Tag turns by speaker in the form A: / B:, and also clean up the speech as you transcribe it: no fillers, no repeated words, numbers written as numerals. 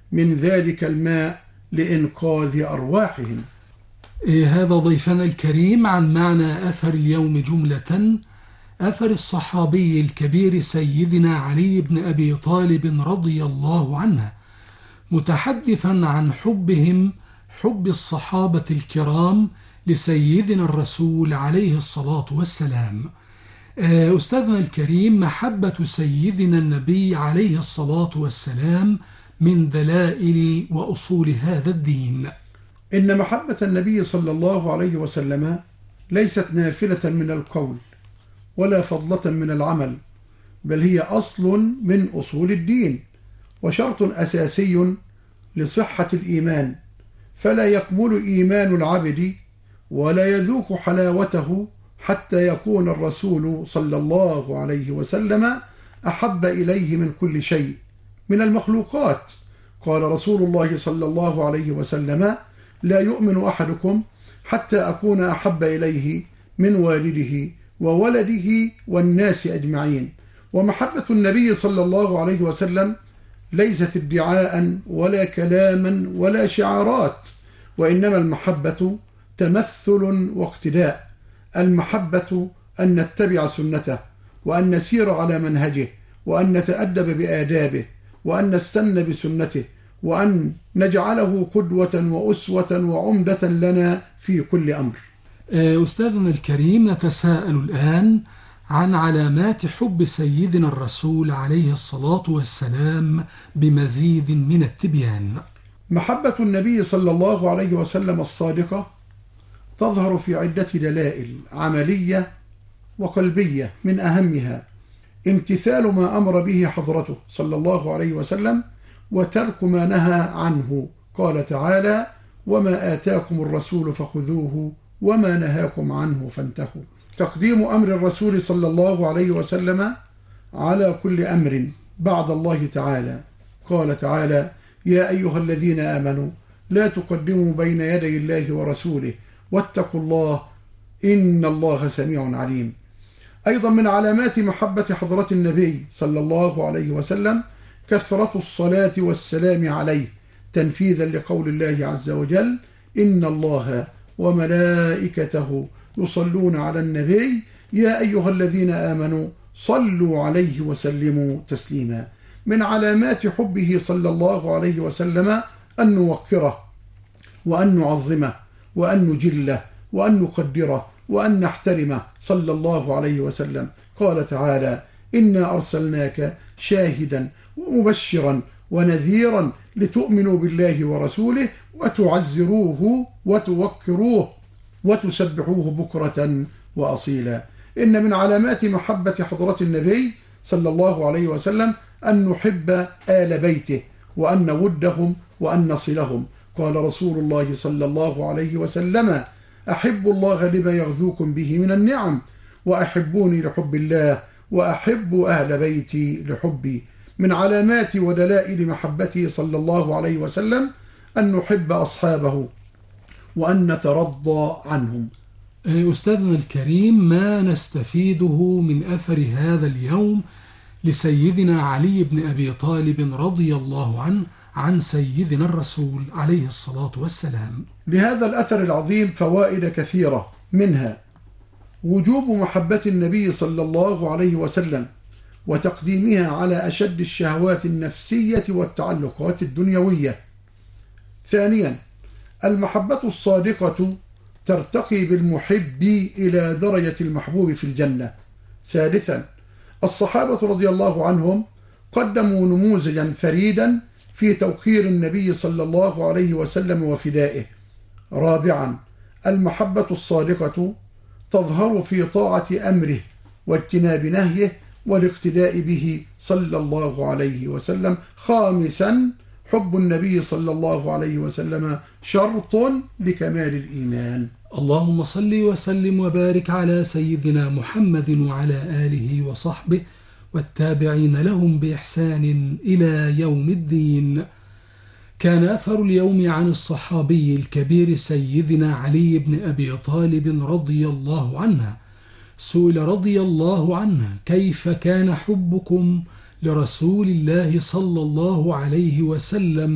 A: من ذلك الماء لإنقاذ أرواحهم.
B: هذا ضيفنا الكريم عن معنى أثر اليوم جملة. أثر الصحابي الكبير سيدنا علي بن أبي طالب رضي الله عنه، متحدثا عن حب الصحابة الكرام لسيدنا الرسول عليه الصلاة والسلام. أستاذنا الكريم، محبة سيدنا النبي عليه الصلاة والسلام من دلائل وأصول هذا الدين.
A: إن محبة النبي صلى الله عليه وسلم ليست نافلة من القول ولا فضلة من العمل، بل هي أصل من أصول الدين وشرط أساسي لصحة الإيمان، فلا يكمل إيمان العبد ولا يذوق حلاوته حتى يكون الرسول صلى الله عليه وسلم أحب إليه من كل شيء من المخلوقات. قال رسول الله صلى الله عليه وسلم: لا يؤمن أحدكم حتى أكون أحب إليه من والده وولده والناس أجمعين. ومحبة النبي صلى الله عليه وسلم ليست ادعاء ولا كلاما ولا شعارات، وإنما المحبة تمثل واقتداء. المحبة أن نتبع سنته، وأن نسير على منهجه، وأن نتأدب بآدابه، وأن نستن بسنته، وأن نجعله قدوة وأسوة وعمدة لنا في كل أمر.
B: أستاذنا الكريم، نتساءل الآن عن علامات حب سيدنا الرسول عليه الصلاة والسلام بمزيد من التبيان.
A: محبة النبي صلى الله عليه وسلم الصادقة تظهر في عدة دلائل عملية وقلبية، من أهمها امتثال ما أمر به حضرته صلى الله عليه وسلم وترك ما نهى عنه. قال تعالى: وما آتاكم الرسول فخذوه وما نهاكم عنه فانتهوا. تقديم أمر الرسول صلى الله عليه وسلم على كل أمر بعد الله تعالى. قال تعالى: يا أيها الذين آمنوا لا تقدموا بين يدي الله ورسوله واتقوا الله إن الله سميع عليم. أيضا من علامات محبة حضرة النبي صلى الله عليه وسلم كثرة الصلاة والسلام عليه، تنفيذا لقول الله عز وجل: إن الله وملائكته يصلون على النبي يا أيها الذين آمنوا صلوا عليه وسلموا تسليما. من علامات حبه صلى الله عليه وسلم أن نوقره وأن نعظمه وأن نجله وأن نقدره وأن نحترمه صلى الله عليه وسلم. قال تعالى: إنا أرسلناك شاهدا ومبشرا ونذيرا لتؤمنوا بالله ورسوله وتعزروه وتوقروه وتسبحوه بكرة وأصيلا. إن من علامات محبة حضرة النبي صلى الله عليه وسلم أن نحب آل بيته وأن نودهم وأن نصلهم. قال رسول الله صلى الله عليه وسلم: أحب الله لما يغذوكم به من النعم، وأحبوني لحب الله، وأحب أهل بيتي لحبي. من علامات ودلائل محبته صلى الله عليه وسلم أن نحب أصحابه وأن نترضى عنهم.
B: أستاذنا الكريم، ما نستفيده من أثر هذا اليوم لسيدنا علي بن أبي طالب رضي الله عنه عن سيدنا الرسول عليه الصلاة والسلام؟
A: لهذا الأثر العظيم فوائد كثيرة، منها وجوب محبة النبي صلى الله عليه وسلم وتقديمها على أشد الشهوات النفسية والتعلقات الدنيوية. ثانيا، المحبة الصادقة ترتقي بالمحب إلى درجة المحبوب في الجنة. ثالثا، الصحابة رضي الله عنهم قدموا نموذجا فريدا في توقير النبي صلى الله عليه وسلم وفدائه. رابعا، المحبة الصادقة تظهر في طاعة أمره واجتناب نهيه والاقتداء به صلى الله عليه وسلم. خامسا، حب النبي صلى الله عليه وسلم شرط لكمال الإيمان.
B: اللهم صل وسلم وبارك على سيدنا محمد وعلى آله وصحبه والتابعين لهم بإحسان إلى يوم الدين. كان أثر اليوم عن الصحابي الكبير سيدنا علي بن أبي طالب رضي الله عنه. سئل رضي الله عنه: كيف كان حبكم لرسول الله صلى الله عليه وسلم